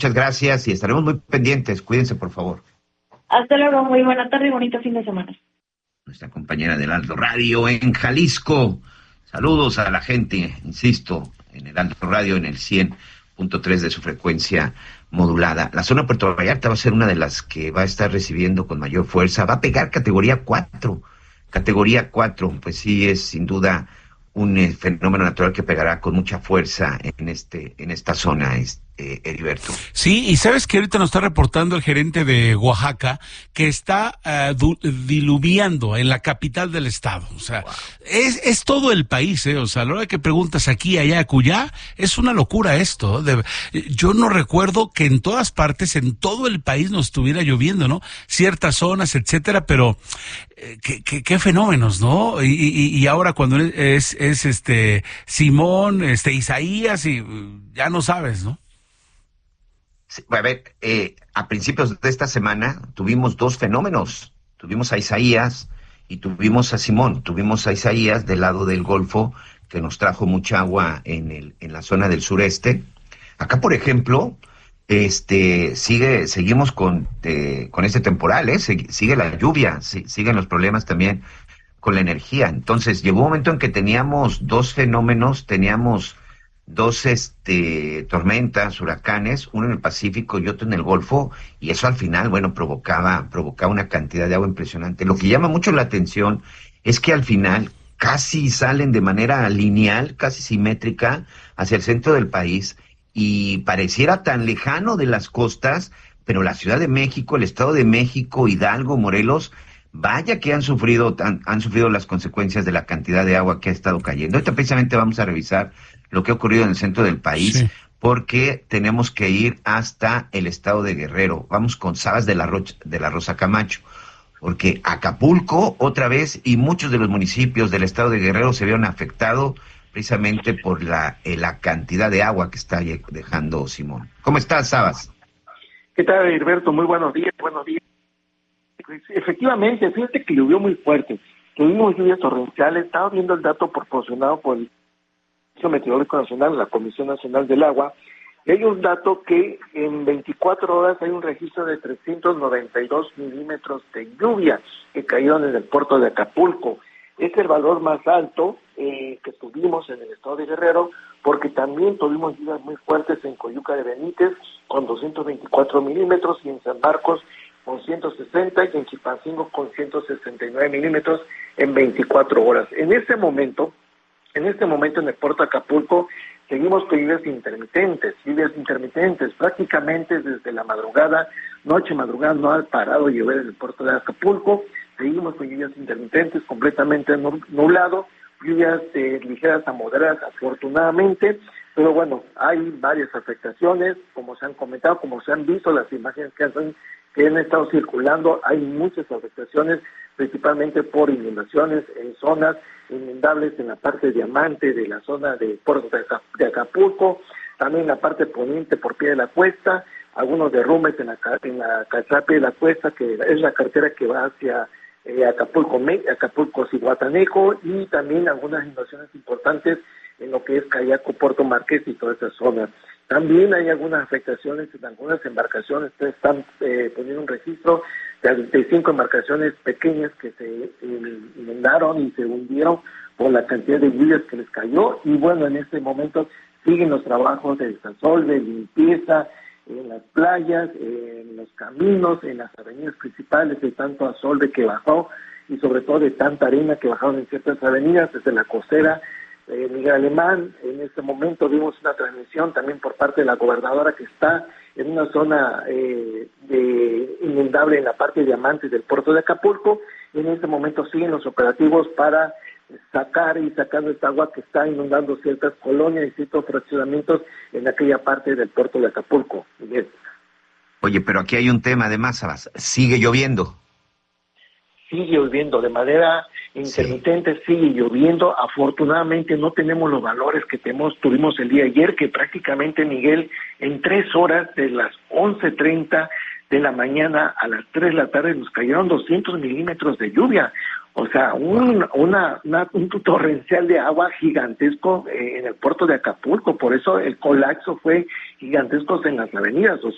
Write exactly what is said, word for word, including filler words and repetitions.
Muchas gracias y estaremos muy pendientes. Cuídense, por favor. Hasta luego, muy buena tarde y bonito fin de semana. Nuestra compañera del Heraldo Radio en Jalisco. Saludos a la gente, insisto, en el Heraldo Radio en el cien punto tres de su frecuencia modulada. La zona de Puerto Vallarta va a ser una de las que va a estar recibiendo con mayor fuerza. Va a pegar categoría cuatro. Categoría cuatro, pues sí, es sin duda un eh, fenómeno natural que pegará con mucha fuerza en este en esta zona, este, Heriberto. Sí, y sabes que ahorita nos está reportando el gerente de Oaxaca que está uh, du- diluviando en la capital del estado. O sea, wow. es, es todo el país, ¿eh? O sea, a la hora que preguntas aquí, allá, acullá, es una locura esto. De, yo no recuerdo que en todas partes, en todo el país nos estuviera lloviendo, ¿no? Ciertas zonas, etcétera, pero eh, qué, qué, qué fenómenos, ¿no? Y, y, y ahora cuando es, es este Simón, este Isaías, y ya no sabes, ¿no? Sí, a ver, eh, a principios de esta semana tuvimos dos fenómenos. Tuvimos a Isaías y tuvimos a Simón. Tuvimos a Isaías del lado del Golfo, que nos trajo mucha agua en el en la zona del sureste. Acá, por ejemplo, este sigue seguimos con eh, con este temporal, ¿eh? Sigue, sigue la lluvia, sí, siguen los problemas también con la energía. Entonces, llegó un momento en que teníamos dos fenómenos, teníamos dos este tormentas, huracanes, uno en el Pacífico y otro en el Golfo, y eso al final, bueno, provocaba, provocaba una cantidad de agua impresionante. Lo que llama mucho la atención es que al final casi salen de manera lineal, casi simétrica, hacia el centro del país, y pareciera tan lejano de las costas, pero la Ciudad de México, el Estado de México, Hidalgo, Morelos, vaya que han sufrido, han, han sufrido las consecuencias de la cantidad de agua que ha estado cayendo. Ahorita precisamente vamos a revisar lo que ha ocurrido en el centro del país, sí, porque tenemos que ir hasta el estado de Guerrero. Vamos con Sabas de la, Rocha, de la Rosa Camacho, porque Acapulco otra vez y muchos de los municipios del estado de Guerrero se vieron afectados precisamente por la, eh, la cantidad de agua que está dejando Simón. ¿Cómo estás, Sabas? ¿Qué tal, Heriberto? Muy buenos días, buenos días. Efectivamente, fíjate que llovió muy fuerte. Tuvimos lluvias torrenciales. Estaba viendo el dato proporcionado por el Servicio Meteorológico Nacional, la Comisión Nacional del Agua, y hay un dato que en veinticuatro horas hay un registro de trescientos noventa y dos milímetros de lluvia que cayeron en el puerto de Acapulco. Es el valor más alto eh, que tuvimos en el estado de Guerrero, porque también tuvimos lluvias muy fuertes en Coyuca de Benítez con doscientos veinticuatro milímetros y en San Marcos con ciento sesenta y en Chilpancingo con ciento sesenta y nueve milímetros en veinticuatro horas. En este momento, en este momento en el puerto de Acapulco seguimos con lluvias intermitentes, lluvias intermitentes, prácticamente desde la madrugada, noche madrugada no ha parado de llover en el puerto de Acapulco, seguimos con lluvias intermitentes, completamente nublado, lluvias eh, ligeras a moderadas afortunadamente, pero bueno, hay varias afectaciones, como se han comentado, como se han visto las imágenes que hacen que han estado circulando, hay muchas afectaciones, principalmente por inundaciones en zonas inundables en la parte de Diamante, de la zona de Puerto de Acapulco, también en la parte poniente por pie de la cuesta, algunos derrumbes en la, en la calzada de la cuesta, que es la carretera que va hacia eh, Acapulco, Acapulco, Zihuatanejo, y también algunas inundaciones importantes en lo que es Cayaco, Puerto Marqués y todas esas zonas. También hay algunas afectaciones en algunas embarcaciones. Ustedes están eh, poniendo un registro de treinta y cinco embarcaciones pequeñas que se eh, inundaron y se hundieron por la cantidad de lluvias que les cayó. Y bueno, en este momento siguen los trabajos de desasol, de limpieza en las playas, en los caminos, en las avenidas principales, de tanto asolve que bajó y sobre todo de tanta arena que bajaron en ciertas avenidas, desde la costera, Eh, Miguel Alemán. En este momento vimos una transmisión también por parte de la gobernadora que está en una zona eh, de inundable en la parte de Diamante del puerto de Acapulco. En este momento siguen los operativos para sacar y sacando esta agua que está inundando ciertas colonias y ciertos fraccionamientos en aquella parte del puerto de Acapulco. Miguel. Oye, pero aquí hay un tema además, Sabas. Sigue lloviendo. Sigue lloviendo de manera intermitente, sí. Sigue lloviendo. Afortunadamente no tenemos los valores que tenemos, tuvimos el día de ayer, que prácticamente, Miguel, en tres horas, de las once treinta de la mañana a las tres de la tarde, nos cayeron doscientos milímetros de lluvia. O sea, un, una, una, un torrencial de agua gigantesco eh, en el puerto de Acapulco. Por eso el colapso fue gigantesco en las avenidas. O